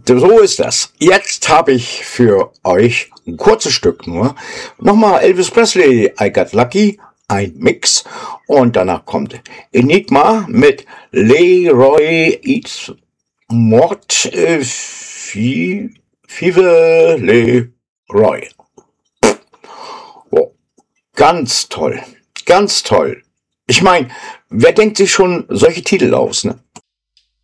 So ist das. Jetzt habe ich für euch ein kurzes Stück nur. Nochmal Elvis Presley, I Got Lucky, ein Mix. Und danach kommt Enigma mit Leroy Eats Mort Five Leroy. Oh, ganz toll. Ganz toll. Ich meine, wer denkt sich schon solche Titel aus, ne?